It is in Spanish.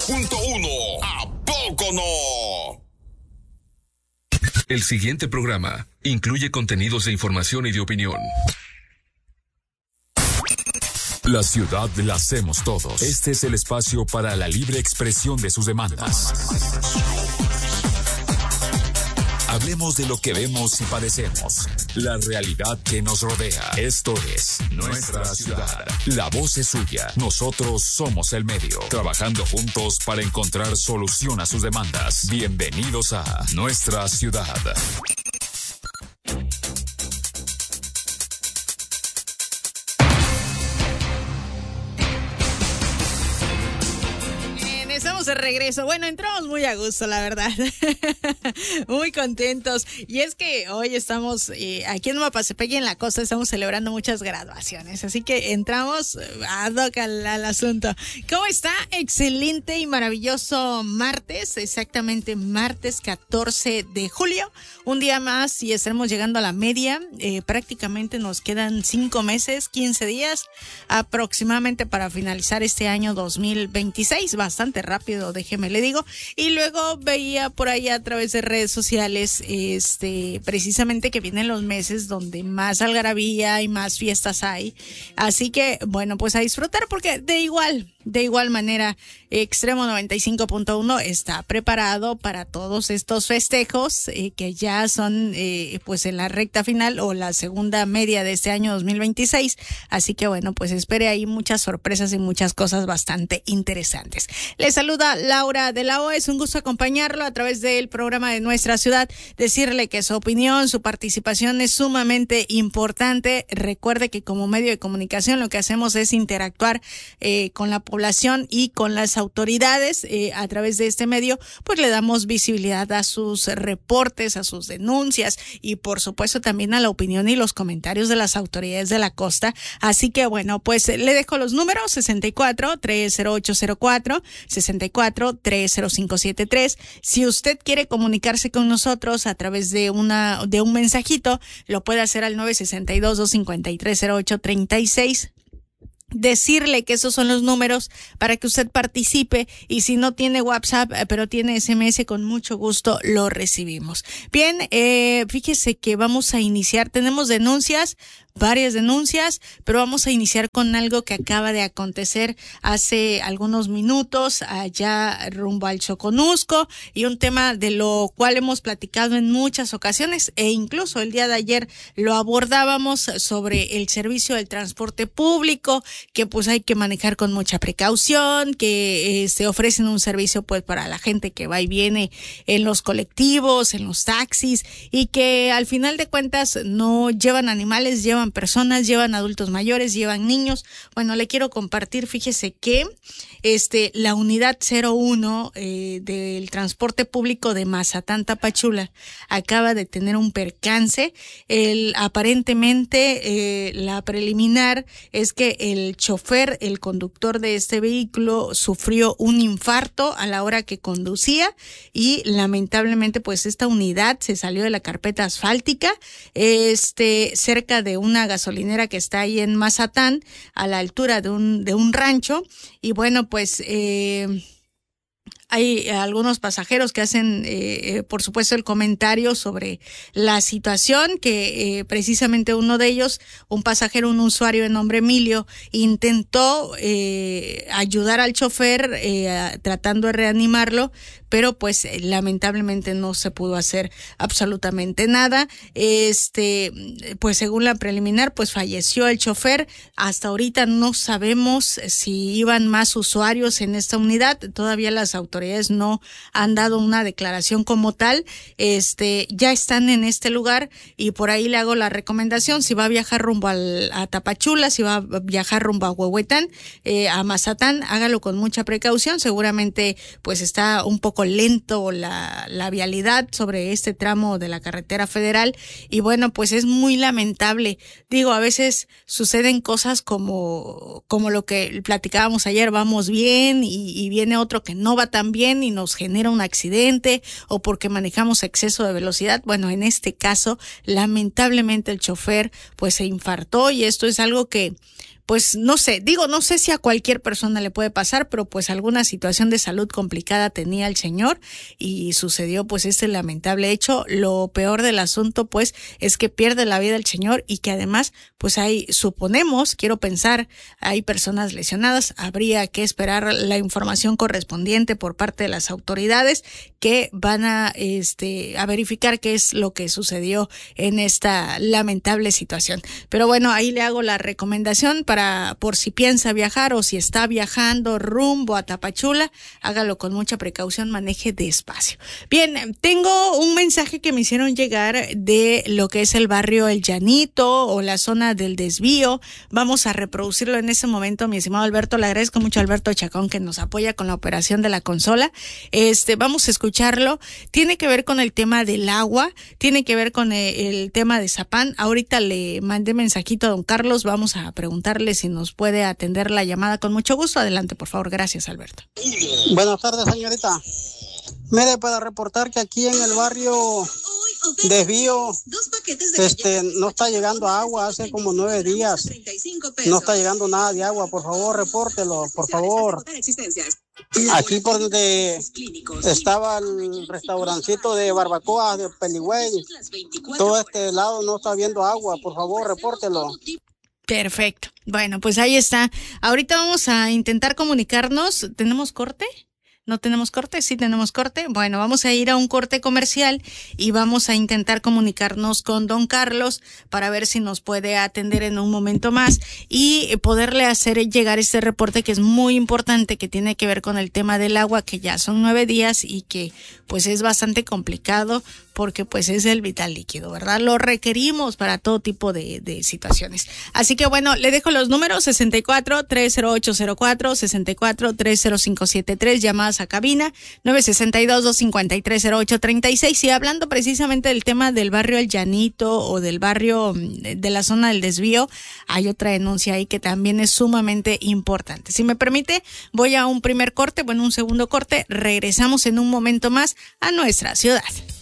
99.1. ¿A poco no? El siguiente programa incluye contenidos de información y de opinión. La ciudad la hacemos todos. Este es el espacio para la libre expresión de sus demandas. Hablemos de lo que vemos y padecemos. La realidad que nos rodea. Esto es Nuestra Ciudad. La voz es suya. Nosotros somos el medio. Trabajando juntos para encontrar solución a sus demandas. Bienvenidos a Nuestra Ciudad. Estamos de regreso. Bueno, entramos muy a gusto, la verdad. Muy contentos. Y es que hoy estamos aquí en Mapasepec y en la costa estamos celebrando muchas graduaciones. Así que entramos ad hoc al asunto. ¿Cómo está? Excelente y maravilloso martes. Exactamente martes 14 de julio. Un día más y estaremos llegando a la media. Prácticamente nos quedan 5 meses, 15 días aproximadamente para finalizar este año 2026. Bastante rápido, déjeme le digo. Y luego veía por ahí a través de redes sociales precisamente que vienen los meses donde más algarabía y más fiestas hay. Así que bueno, pues a disfrutar porque de igual manera Extremo 95.1 está preparado para todos estos festejos que ya son pues en la recta final o la segunda media de este año 2026. Así que bueno, pues espere ahí muchas sorpresas y muchas cosas bastante interesantes. Les saluda Laura de la O. Es un gusto acompañarlo a través del programa de Nuestra Ciudad. Decirle que su opinión, su participación es sumamente importante. Recuerde que como medio de comunicación lo que hacemos es interactuar con la población y con las autoridades. A través de este medio pues le damos visibilidad a sus reportes, a sus denuncias y por supuesto también a la opinión y los comentarios de las autoridades de la costa. Así que bueno, pues le dejo los números: 64-30804, 64-30573. Si usted quiere comunicarse con nosotros a través de un mensajito, lo puede hacer al 962-253-0836. Decirle que esos son los números para que usted participe, y si no tiene WhatsApp pero tiene SMS, con mucho gusto lo recibimos. Bien, fíjese que vamos a iniciar, tenemos varias denuncias, pero vamos a iniciar con algo que acaba de acontecer hace algunos minutos allá rumbo al Soconusco, y un tema de lo cual hemos platicado en muchas ocasiones e incluso el día de ayer lo abordábamos, sobre el servicio del transporte público, que pues hay que manejar con mucha precaución, que se ofrecen un servicio pues para la gente que va y viene en los colectivos, en los taxis, y que al final de cuentas no llevan animales, llevan personas, llevan adultos mayores, llevan niños. Bueno, le quiero compartir, fíjese que la unidad 01 del transporte público de Mazatlán Tapachula acaba de tener un percance. Aparentemente la preliminar es que el chofer, el conductor de este vehículo, sufrió un infarto a la hora que conducía y lamentablemente pues esta unidad se salió de la carpeta asfáltica cerca de una gasolinera que está ahí en Mazatlán, a la altura de un rancho. Y bueno, pues hay algunos pasajeros que hacen, por supuesto, el comentario sobre la situación, que precisamente uno de ellos, un pasajero, un usuario de nombre Emilio, intentó ayudar al chofer tratando de reanimarlo, pero pues lamentablemente no se pudo hacer absolutamente nada. Pues según la preliminar, pues falleció el chofer. Hasta ahorita no sabemos si iban más usuarios en esta unidad. Todavía las autoridades no han dado una declaración como tal. Ya están en este lugar y por ahí le hago la recomendación: si va a viajar rumbo a Tapachula, si va a viajar rumbo a Huehuetán, a Mazatlán, hágalo con mucha precaución. Seguramente pues está un poco lento la vialidad sobre este tramo de la carretera federal, y bueno, pues es muy lamentable. Digo, a veces suceden cosas como lo que platicábamos ayer: vamos bien y viene otro que no va tan bien y nos genera un accidente, o porque manejamos exceso de velocidad. Bueno, en este caso lamentablemente el chofer pues se infartó, y esto es algo que pues no sé si a cualquier persona le puede pasar, pero pues alguna situación de salud complicada tenía el señor y sucedió pues este lamentable hecho. Lo peor del asunto pues es que pierde la vida el señor y que además pues quiero pensar, hay personas lesionadas. Habría que esperar la información correspondiente por parte de las autoridades que van a verificar qué es lo que sucedió en esta lamentable situación. Pero bueno, ahí le hago la recomendación por si piensa viajar o si está viajando rumbo a Tapachula, hágalo con mucha precaución, maneje despacio. Bien, tengo un mensaje que me hicieron llegar de lo que es el barrio El Llanito o la zona del Desvío. Vamos a reproducirlo en ese momento, mi estimado Alberto. Le agradezco mucho a Alberto Chacón que nos apoya con la operación de la consola. Vamos a escucharlo. Tiene que ver con el tema del agua, tiene que ver con el tema de Zapán. Ahorita le mandé mensajito a don Carlos, vamos a preguntarle si nos puede atender la llamada con mucho gusto. Adelante, por favor. Gracias, Alberto. Buenas tardes, señorita. Mire, para reportar que aquí en el barrio Desvío no está llegando agua hace como 9 días. No está llegando nada de agua. Por favor, repórtelo, por favor. Aquí por donde estaba el restaurancito de barbacoa de Peligüey, todo este lado no está viendo agua. Por favor, repórtelo. Perfecto. Bueno, pues ahí está. Ahorita vamos a intentar comunicarnos. ¿Tenemos corte? ¿No tenemos corte? Sí, tenemos corte. Bueno, vamos a ir a un corte comercial y vamos a intentar comunicarnos con don Carlos para ver si nos puede atender en un momento más y poderle hacer llegar este reporte que es muy importante, que tiene que ver con el tema del agua, que ya son 9 días y que pues es bastante complicado porque pues es el vital líquido, ¿verdad? Lo requerimos para todo tipo de situaciones. Así que bueno, le dejo los números 64-30804, 64-30573, llamadas a cabina, 962-253-0836. Y hablando precisamente del tema del barrio El Llanito o del barrio de la zona del Desvío, hay otra denuncia ahí que también es sumamente importante. Si me permite, voy a un segundo corte, regresamos en un momento más a nuestra ciudad.